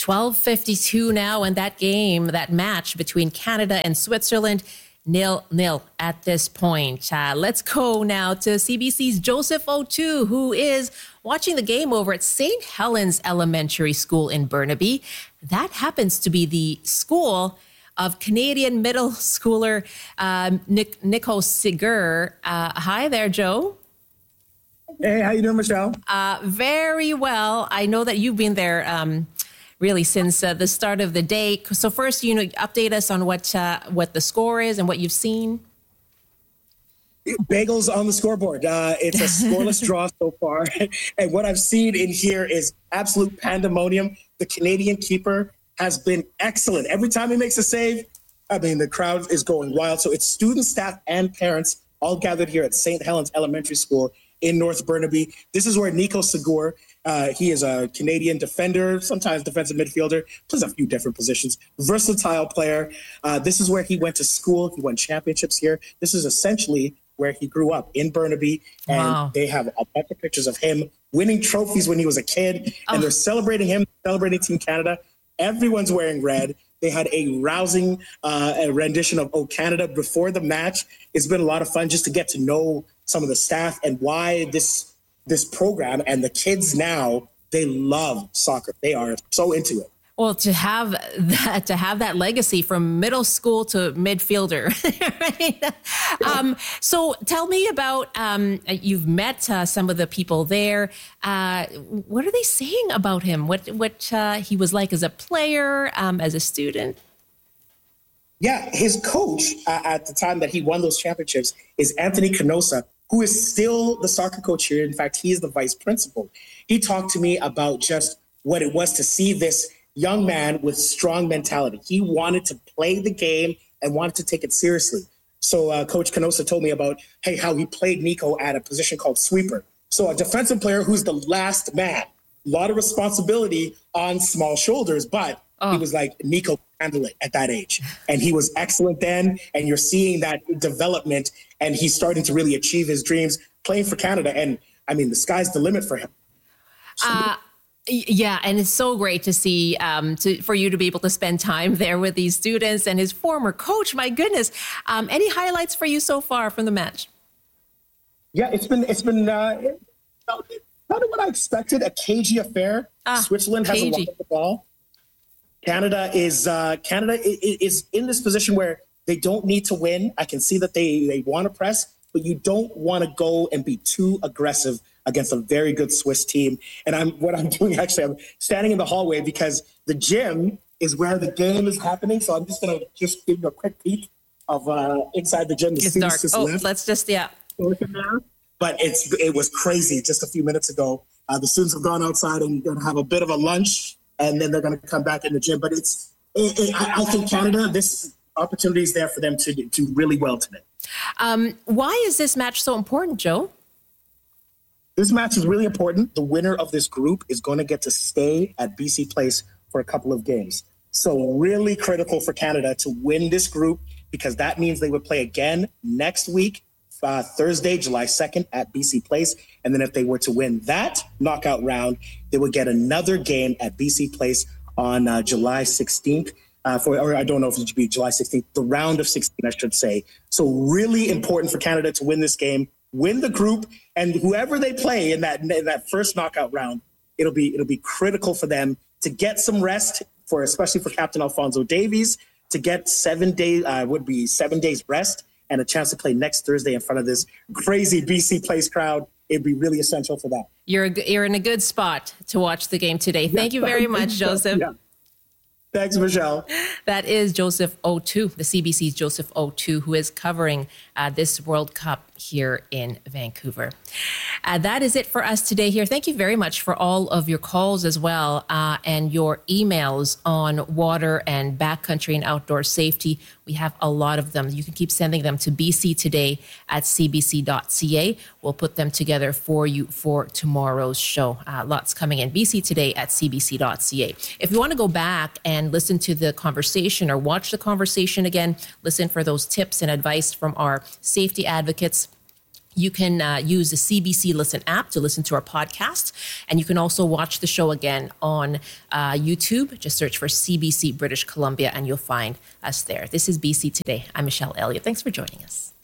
12:52 now, and that game, that match between Canada and Switzerland, 0-0 at this point. Let's go now to CBC's Joseph O'Toole, who is watching the game over at St. Helens Elementary School in Burnaby. That happens to be the school of Canadian middle schooler Nico Sigur. Hi there, Joe. Hey, how you doing, Michelle? Very well. I know that you've been there really since the start of the day. So first, update us on what the score is and what you've seen. Bagels on the scoreboard. It's a scoreless draw so far. And what I've seen in here is absolute pandemonium. The Canadian keeper has been excellent. Every time he makes a save, the crowd is going wild. So it's students, staff, and parents all gathered here at St. Helens Elementary School in North Burnaby. This is where Nico Sigur, he is a Canadian defender, sometimes defensive midfielder, plays a few different positions, versatile player. This is where he went to school. He won championships here. This is essentially where he grew up, in Burnaby. And They have a bunch of pictures of him winning trophies when he was a kid. And they're celebrating him, celebrating Team Canada. Everyone's wearing red. They had a rousing rendition of "Oh Canada" before the match. It's been a lot of fun just to get to know some of the staff and why this program and the kids now, they love soccer. They are so into it. Well, to have that legacy from middle school to midfielder, right? So tell me about, you've met some of the people there. What are they saying about him? What he was like as a player, as a student? Yeah, his coach at the time that he won those championships is Anthony Canosa, who is still the soccer coach here. In fact, he is the vice principal. He talked to me about just what it was to see this young man with strong mentality. He wanted to play the game and wanted to take it seriously. So Coach Canosa told me about, how he played Nico at a position called sweeper. So a defensive player who's the last man, a lot of responsibility on small shoulders, but he was like, Nico handle it at that age. And he was excellent then. And you're seeing that development, and he's starting to really achieve his dreams playing for Canada. And the sky's the limit for him. Yeah, and it's so great to see for you to be able to spend time there with these students and his former coach. My goodness, any highlights for you so far from the match? Yeah, it's been not what I expected. A cagey affair. Switzerland has a lot of the ball. Canada is in this position where they don't need to win. I can see that they want to press, but you don't want to go and be too aggressive against a very good Swiss team. And I'm I'm standing in the hallway because the gym is where the game is happening. So I'm just going to give you a quick peek of inside the gym. It's dark. Let's just, But it was crazy just a few minutes ago. The students have gone outside and going to have a bit of a lunch, and then they're going to come back in the gym. But I think Canada, this opportunity is there for them to do really well today. Why is this match so important, Joe? This match is really important. The winner of this group is going to get to stay at BC Place for a couple of games. So really critical for Canada to win this group, because that means they would play again next week, Thursday, July 2nd at BC Place. And then if they were to win that knockout round, they would get another game at BC Place on July 16th. Or I don't know if it should be July 16th, the round of 16, I should say. So really important for Canada to win this game, win the group, and whoever they play in that first knockout round, it'll be critical for them to get some rest, especially for Captain Alfonso Davies, to get 7 days rest and a chance to play next Thursday in front of this crazy BC Place crowd. It'd be really essential for that. You're in a good spot to watch the game today. Thank you very much, Joseph. Yeah. Thanks, Michelle. That is Joseph O'Toole, the CBC's Joseph O'Toole, who is covering this World Cup here in Vancouver. That is it for us today here. Thank you very much for all of your calls as well and your emails on water and backcountry and outdoor safety. We have a lot of them. You can keep sending them to bctoday@cbc.ca. We'll put them together for you for tomorrow's show. Lots coming in. bctoday@cbc.ca. If you want to go back and listen to the conversation or watch the conversation again, listen for those tips and advice from our safety advocates, You can use the CBC Listen app to listen to our podcast. And you can also watch the show again on YouTube. Just search for CBC British Columbia and you'll find us there. This is BC Today. I'm Michelle Elliott. Thanks for joining us.